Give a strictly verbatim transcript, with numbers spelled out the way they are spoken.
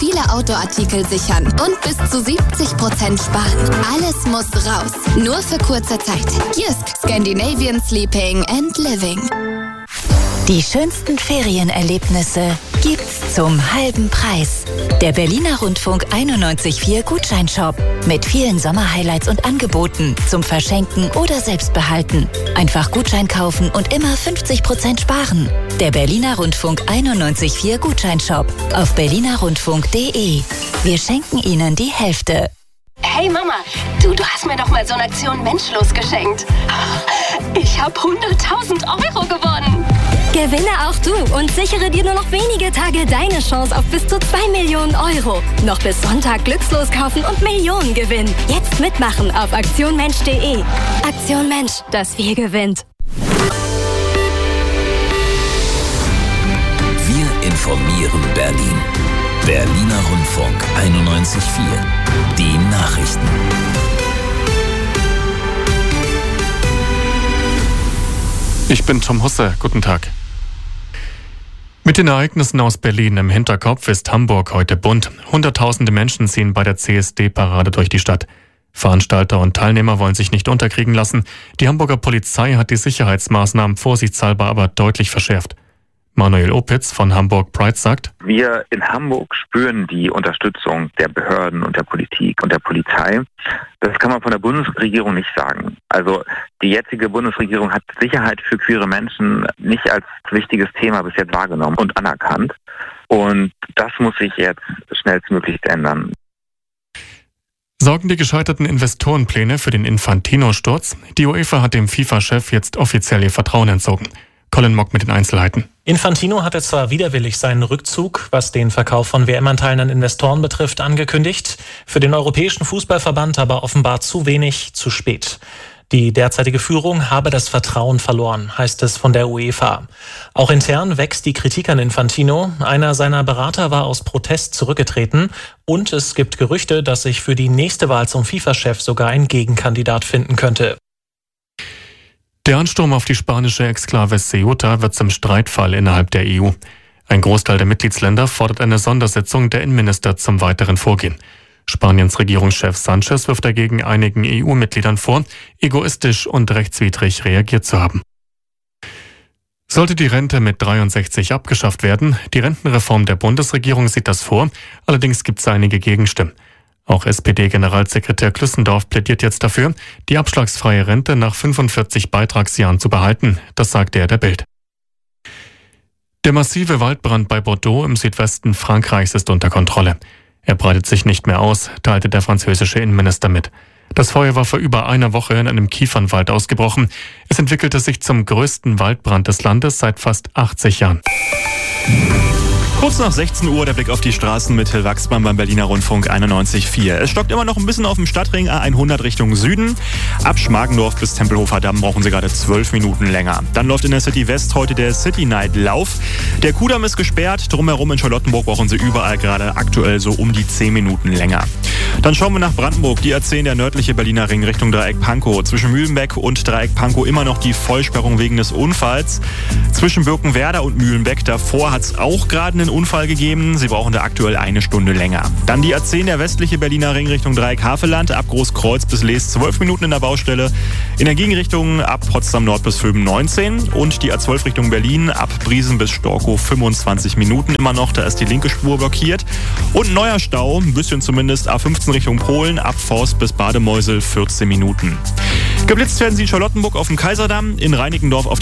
viele Autoartikel sichern und bis zu siebzig Prozent sparen. Alles muss raus. Nur für kurze Zeit. Jysk, Scandinavian Sleeping and Living. Die schönsten Ferienerlebnisse gibt's zum halben Preis. Der Berliner Rundfunk einundneunzig Komma vier Gutscheinshop mit vielen Sommerhighlights und Angeboten zum Verschenken oder Selbstbehalten. Einfach Gutschein kaufen und immer fünfzig Prozent sparen. Der Berliner Rundfunk einundneunzig Komma vier Gutscheinshop auf berliner rundfunk punkt de. Wir schenken Ihnen die Hälfte. Hey Mama, du, du hast mir doch mal so eine Aktion Menschlos geschenkt. Ich habe hunderttausend Euro gewonnen. Gewinne auch du und sichere dir nur noch wenige Tage deine Chance auf bis zu zwei Millionen Euro. Noch bis Sonntag glückslos kaufen und Millionen gewinnen. Jetzt mitmachen auf aktion mensch punkt de. Aktion Mensch, das Wir gewinnt. Wir informieren Berlin. Berliner Rundfunk einundneunzig Komma vier. Die Nachrichten. Ich bin Tom Husse. Guten Tag. Mit den Ereignissen aus Berlin im Hinterkopf ist Hamburg heute bunt. Hunderttausende Menschen ziehen bei der C S D-Parade durch die Stadt. Veranstalter und Teilnehmer wollen sich nicht unterkriegen lassen. Die Hamburger Polizei hat die Sicherheitsmaßnahmen vorsichtshalber aber deutlich verschärft. Manuel Opitz von Hamburg Pride sagt: Wir in Hamburg spüren die Unterstützung der Behörden und der Politik und der Polizei. Das kann man von der Bundesregierung nicht sagen. Also die jetzige Bundesregierung hat Sicherheit für queere Menschen nicht als wichtiges Thema bis jetzt wahrgenommen und anerkannt. Und das muss sich jetzt schnellstmöglichst ändern. Sorgen die gescheiterten Investorenpläne für den Infantino-Sturz? Die UEFA hat dem FIFA-Chef jetzt offiziell ihr Vertrauen entzogen. Colin Mock mit den Einzelheiten. Infantino hatte zwar widerwillig seinen Rückzug, was den Verkauf von W M-Anteilen an Investoren betrifft, angekündigt, für den Europäischen Fußballverband aber offenbar zu wenig, zu spät. Die derzeitige Führung habe das Vertrauen verloren, heißt es von der UEFA. Auch intern wächst die Kritik an Infantino. Einer seiner Berater war aus Protest zurückgetreten und es gibt Gerüchte, dass sich für die nächste Wahl zum FIFA-Chef sogar ein Gegenkandidat finden könnte. Der Ansturm auf die spanische Exklave Ceuta wird zum Streitfall innerhalb der E U. Ein Großteil der Mitgliedsländer fordert eine Sondersitzung der Innenminister zum weiteren Vorgehen. Spaniens Regierungschef Sanchez wirft dagegen einigen E U-Mitgliedern vor, egoistisch und rechtswidrig reagiert zu haben. Sollte die Rente mit dreiundsechzig abgeschafft werden, die Rentenreform der Bundesregierung sieht das vor, allerdings gibt es einige Gegenstimmen. Auch S P D-Generalsekretär Klüssendorf plädiert jetzt dafür, die abschlagsfreie Rente nach fünfundvierzig Beitragsjahren zu behalten. Das sagte er der Bild. Der massive Waldbrand bei Bordeaux im Südwesten Frankreichs ist unter Kontrolle. Er breitet sich nicht mehr aus, teilte der französische Innenminister mit. Das Feuer war vor über einer Woche in einem Kiefernwald ausgebrochen. Es entwickelte sich zum größten Waldbrand des Landes seit fast achtzig Jahren. Kurz nach sechzehn Uhr der Blick auf die Straßen mit Till Wachsmann beim Berliner Rundfunk einundneunzig Komma vier. Es stockt immer noch ein bisschen auf dem Stadtring A hundert Richtung Süden. Ab Schmargendorf bis Tempelhofer Damm brauchen Sie gerade zwölf Minuten länger. Dann läuft in der City West heute der City Night Lauf. Der Kudamm ist gesperrt. Drumherum in Charlottenburg brauchen Sie überall gerade aktuell so um die zehn Minuten länger. Dann schauen wir nach Brandenburg. Die A zehn, der nördliche Berliner Ring Richtung Dreieck Pankow. Zwischen Mühlenbeck und Dreieck Pankow immer noch die Vollsperrung wegen des Unfalls. Zwischen Birkenwerder und Mühlenbeck davor hat es auch gerade einen Unfall gegeben. Sie brauchen da aktuell eine Stunde länger. Dann die A zehn, der westliche Berliner Ring Richtung Dreieck Havelland. Ab Großkreuz bis Lees zwölf Minuten in der Baustelle. In der Gegenrichtung ab Potsdam Nord bis Vöben neunzehn. Und die A zwölf Richtung Berlin ab Briesen bis Storkow fünfundzwanzig Minuten immer noch. Da ist die linke Spur blockiert. Und neuer Stau, ein bisschen zumindest, A fünfzehn Richtung Polen. Ab Forst bis Bademeusel vierzehn Minuten. Geblitzt werden Sie in Charlottenburg auf dem Kaiserdamm, in Reinickendorf auf der